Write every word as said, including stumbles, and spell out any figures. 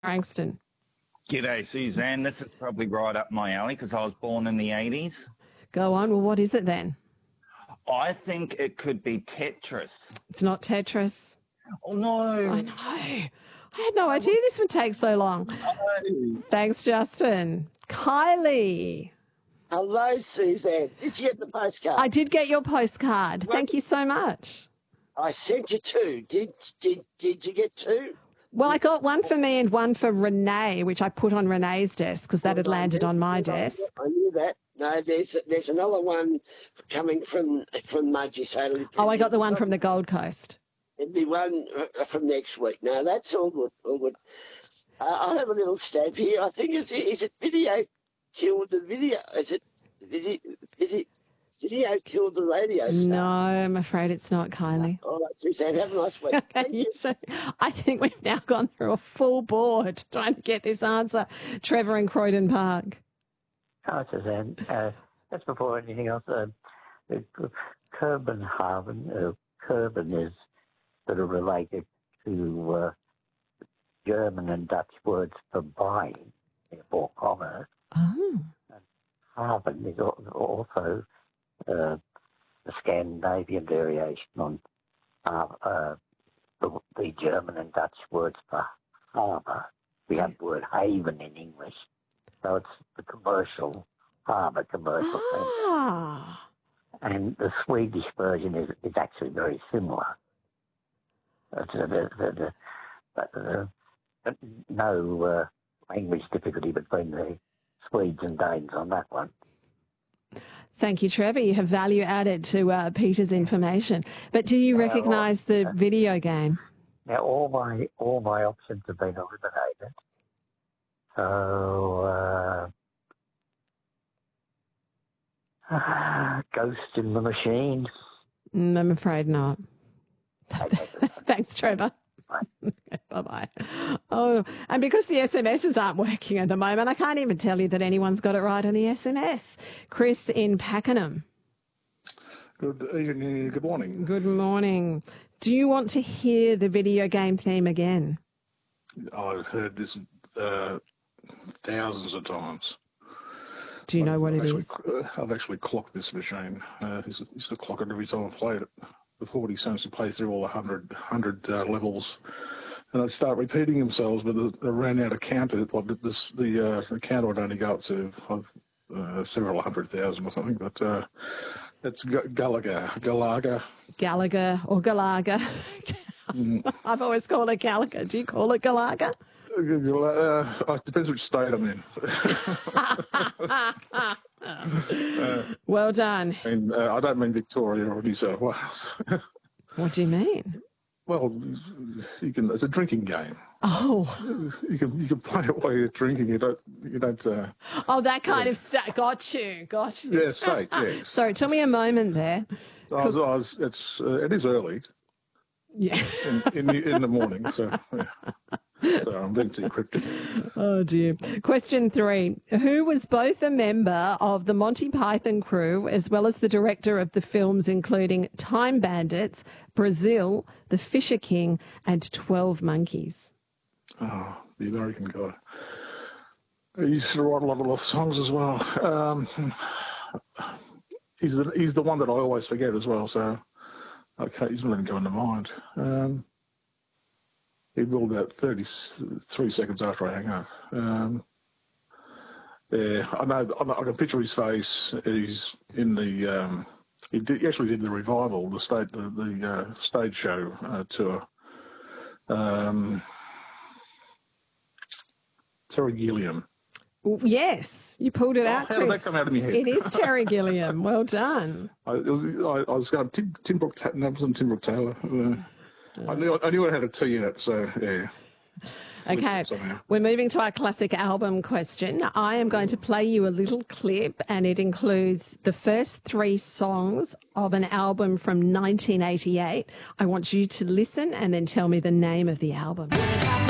Frankston. G'day, Suzanne. This is probably right up my alley because I was born in the eighties. Go on. Well, what is it then? I think it could be Tetris. It's not Tetris. Oh, no. I know. I had no idea this would take so long. No. Thanks, Justin. Kylie. Hello, Suzanne. Did you get the postcard? I did get your postcard. Thank you so much. I sent you two. Did did did you get two? Well, I got one for me and one for Renee, which I put on Renee's desk because that had landed on my desk. I knew that. No, there's there's another one coming from from Mudgee. So Oh, I got the one from the Gold Coast. It'd be one uh, from next week. No, that's all good. All good. Uh, I'll have a little stab here. I think is it, is it video killed the video? Is it video? Is it video killed the radio star? No, I'm afraid it's not, Kylie. All right, Suzanne. Have a nice week. Thank you. So, I think we've now gone through a full board trying to get this answer. Trevor in Croydon Park. Hi, Suzanne. Uh, just before anything else, uh, Kopenhagen, uh, Kopen is sort of related to uh, German and Dutch words for buying, therefore commerce. Oh. And Haven is also uh, a Scandinavian variation on uh, uh, the, the German and Dutch words for harbour. We have the word haven in English, so it's the commercial harbour, commercial Ah. centre. And the Swedish version is, is actually very similar. It's, uh, the, the, the, uh, no uh, language difficulty between the Swedes and Danes on that one. Thank you, Trevor. You have value added to uh, Peter's information. But do you recognise the uh, video game? Now, all my all my options have been eliminated. So, uh, Ghost in the Machine. Mm, I'm afraid not. Thanks, Trevor. Bye-bye. Oh, and because the S M Ses aren't working at the moment, I can't even tell you that anyone's got it right on the S M S. Chris in Pakenham. Good evening, good morning. Good morning. Do you want to hear the video game theme again? I've heard this uh, thousands of times. Do you know I've what it actually, is? uh, I've actually clocked this machine. Uh, used, to, used to clock it every time I played it. For forty cents to play through all the one hundred, one hundred uh, levels. And they'd start repeating themselves, but they ran out of counter. Like this, the, uh, the counter would only go up to uh, several hundred thousand or something. But uh, it's G- Gallagher. Gallagher. Gallagher or Galaga. Mm. I've always called it Gallagher. Do you call it Galaga? Uh, it depends which state I'm in. uh, well done. I, mean, uh, I don't mean Victoria or New South Wales. What do you mean? Well, you can. It's a drinking game. Oh, you can you can play it while you're drinking. You don't you don't. Uh, oh, that kind yeah. of stuff. Got you, got you. Yeah, state. Yes. Sorry, it took me a moment there. So I was, I was, it's uh, it is early. Yeah. In in the, in the morning, so. Yeah. So I'm being too cryptic. Oh, dear. Question three. Who was both a member of the Monty Python crew as well as the director of the films including Time Bandits, Brazil, The Fisher King and twelve Monkeys? Oh, the American guy. He used to write a lot of those songs as well. Um, he's, the, he's the one that I always forget as well, so I can't, he's not even going to mind. Um, He ruled about thirty-three seconds after I hang up. Um, yeah, I know. I can picture his face. He's in the. Um, he, did, he actually did the revival, the state, the, the uh, stage show uh, tour. Um, Terry Gilliam. Yes, you pulled it Oh, out, how Chris. did that come out of my head? It is Terry Gilliam. Well done. I, it was, I, I was going Tim, Tim Brooke. No, it wasn't Tim Brooke Taylor. Uh, I knew I knew it had a T in it, so yeah. Okay, we're moving to our classic album question. I am going to play you a little clip, and it includes the first three songs of an album from nineteen eighty-eight. I want you to listen and then tell me the name of the album.